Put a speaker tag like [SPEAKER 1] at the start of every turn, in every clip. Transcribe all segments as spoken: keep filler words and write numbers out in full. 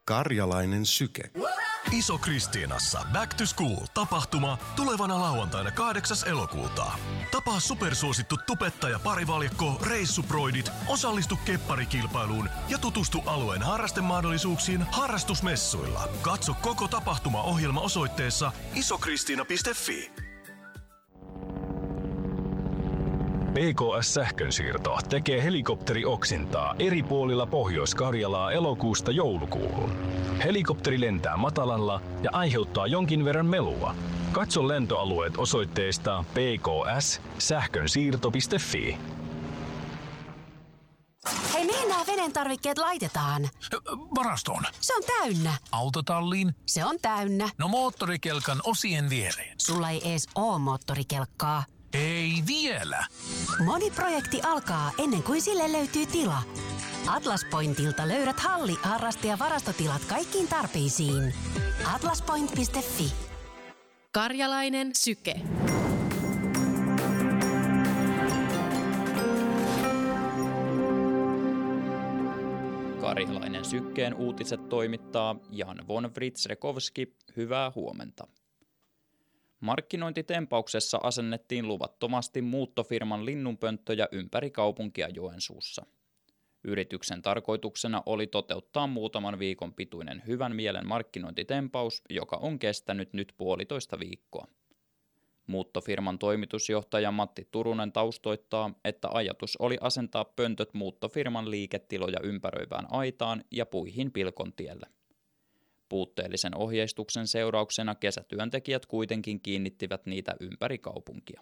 [SPEAKER 1] Karjalainen syke.
[SPEAKER 2] Iso Kristiinassa Back to School -tapahtuma tulevana lauantaina kahdeksas elokuuta. Tapaa supersuosittu tubettaja parivaljakko reissuproidit, osallistu kepparikilpailuun ja tutustu alueen harrastemahdollisuuksiin harrastusmessuilla. Katso koko tapahtumaohjelma osoitteessa isokristiina piste fi.
[SPEAKER 3] P K S-sähkönsiirto tekee helikopterioksintaa eri puolilla Pohjois-Karjalaa elokuusta joulukuuhun. Helikopteri lentää matalalla ja aiheuttaa jonkin verran melua. Katso lentoalueet osoitteesta p k s sähkönsiirto piste fi.
[SPEAKER 4] Hei, mihin nämä veden tarvikkeet laitetaan?
[SPEAKER 5] Varastoon.
[SPEAKER 4] Se on täynnä.
[SPEAKER 5] Autotalliin.
[SPEAKER 4] Se on täynnä.
[SPEAKER 5] No moottorikelkan osien viereen.
[SPEAKER 4] Sulla ei ees oo moottorikelkkaa.
[SPEAKER 5] Ei vielä.
[SPEAKER 4] Moni projekti alkaa ennen kuin sille löytyy tila. Atlas Pointilta löydät halli-, harraste- ja varastotilat kaikkiin tarpeisiin. atlaspoint piste fi.
[SPEAKER 6] Karjalainen syke.
[SPEAKER 7] Karjalainen sykkeen uutiset toimittaa Jan von Writzrekowski. Hyvää huomenta. Markkinointitempauksessa asennettiin luvattomasti muuttofirman linnunpönttöjä ympäri kaupunkia Joensuussa. Yrityksen tarkoituksena oli toteuttaa muutaman viikon pituinen hyvän mielen markkinointitempaus, joka on kestänyt nyt puolitoista viikkoa. Muuttofirman toimitusjohtaja Matti Turunen taustoittaa, että ajatus oli asentaa pöntöt muuttofirman liiketiloja ympäröivään aitaan ja puihin Pilkontielle. Puutteellisen ohjeistuksen seurauksena kesätyöntekijät kuitenkin kiinnittivät niitä ympäri kaupunkia.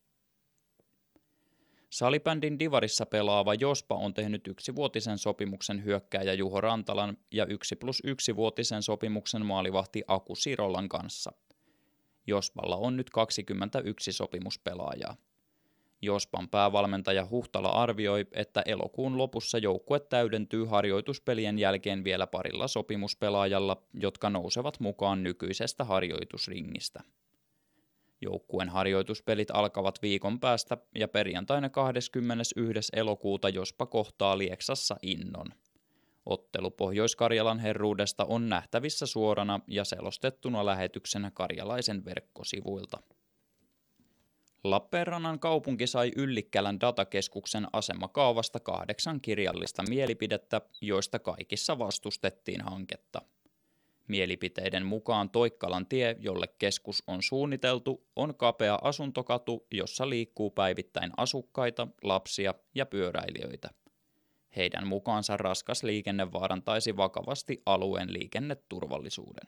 [SPEAKER 7] Salibändin divarissa pelaava Jospa on tehnyt yksivuotisen sopimuksen hyökkääjä Juho Rantalan ja yksi plus yksi vuotisen sopimuksen maalivahti Aku Sirolan kanssa. Jospalla on nyt kaksikymmentäyksi sopimuspelaajaa. Jospan päävalmentaja Huhtala arvioi, että elokuun lopussa joukkue täydentyy harjoituspelien jälkeen vielä parilla sopimuspelaajalla, jotka nousevat mukaan nykyisestä harjoitusringistä. Joukkueen harjoituspelit alkavat viikon päästä ja perjantaina kahdeskymmenesensimmäinen elokuuta Jospa kohtaa Lieksassa Innon. Ottelu Pohjois-Karjalan herruudesta on nähtävissä suorana ja selostettuna lähetyksenä Karjalaisen verkkosivuilta. Lappeenrannan kaupunki sai Yllikkälän datakeskuksen asemakaavasta kahdeksan kirjallista mielipidettä, joista kaikissa vastustettiin hanketta. Mielipiteiden mukaan Toikkalan tie, jolle keskus on suunniteltu, on kapea asuntokatu, jossa liikkuu päivittäin asukkaita, lapsia ja pyöräilijöitä. Heidän mukaansa raskas liikenne vaarantaisi vakavasti alueen liikenneturvallisuuden.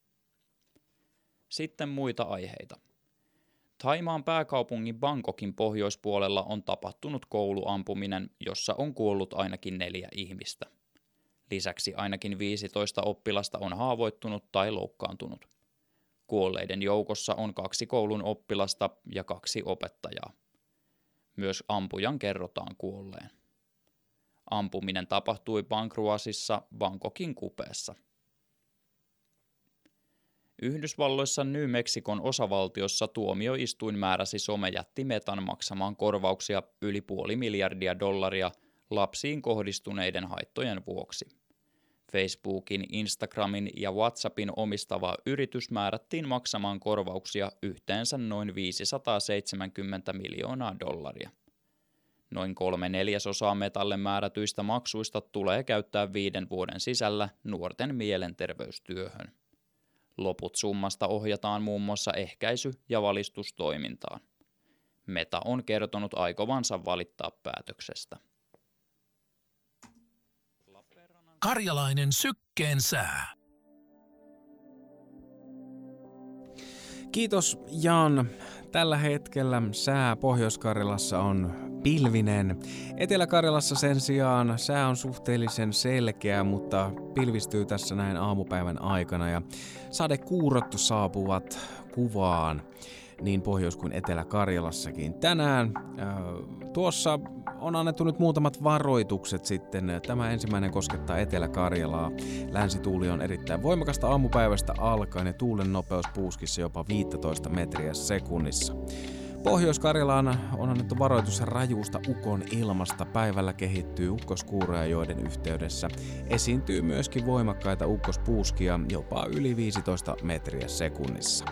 [SPEAKER 7] Sitten muita aiheita. Thaimaan pääkaupungin Bangkokin pohjoispuolella on tapahtunut kouluampuminen, jossa on kuollut ainakin neljä ihmistä. Lisäksi ainakin viisitoista oppilasta on haavoittunut tai loukkaantunut. Kuolleiden joukossa on kaksi koulun oppilasta ja kaksi opettajaa. Myös ampujan kerrotaan kuolleen. Ampuminen tapahtui Bangkruasissa Bangkokin kupeessa. Yhdysvalloissa New Mexicon osavaltiossa tuomioistuin määräsi somejätti Metan maksamaan korvauksia yli puoli miljardia dollaria lapsiin kohdistuneiden haittojen vuoksi. Facebookin, Instagramin ja WhatsAppin omistava yritys määrättiin maksamaan korvauksia yhteensä noin viisisataaseitsemänkymmentä miljoonaa dollaria. Noin kolme neljäsosaa Metalle määrätyistä maksuista tulee käyttää viiden vuoden sisällä nuorten mielenterveystyöhön. Loput summasta ohjataan muun muassa ehkäisy- ja valistustoimintaan. Meta on kertonut aikovansa valittaa päätöksestä.
[SPEAKER 5] Karjalainen sykkeen sää.
[SPEAKER 8] Kiitos Jan. Tällä hetkellä sää Pohjois-Karjalassa on pilvinen. Etelä-Karjalassa sen sijaan sää on suhteellisen selkeä, mutta pilvistyy tässä näin aamupäivän aikana ja sadekuurot saapuvat kuvaan niin Pohjois- kuin Etelä-Karjalassakin. Tänään äh, tuossa on annettu nyt muutamat varoitukset sitten. Tämä ensimmäinen koskettaa Etelä-Karjalaa. Länsituuli on erittäin voimakasta aamupäivästä alkaen ja tuulen nopeus puuskissa jopa viisitoista metriä sekunnissa. Pohjois-Karjalaan on annettu varoitus rajuusta ukon ilmasta. Päivällä kehittyy ukkoskuuroja, joiden yhteydessä esiintyy myöskin voimakkaita ukkospuuskia, jopa yli viisitoista metriä sekunnissa.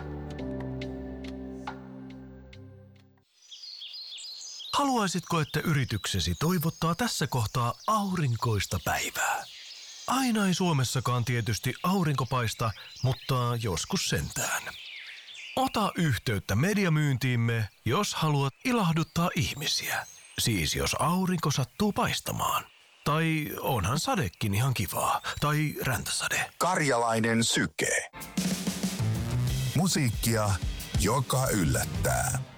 [SPEAKER 2] Haluaisitko, että yrityksesi toivottaa tässä kohtaa aurinkoista päivää? Aina ei Suomessakaan tietysti aurinko paista, mutta joskus sentään. Ota yhteyttä mediamyyntiimme, jos haluat ilahduttaa ihmisiä. Siis jos aurinko sattuu paistamaan. Tai onhan sadekin ihan kivaa. Tai räntäsade.
[SPEAKER 1] Karjalainen syke. Musiikkia, joka yllättää.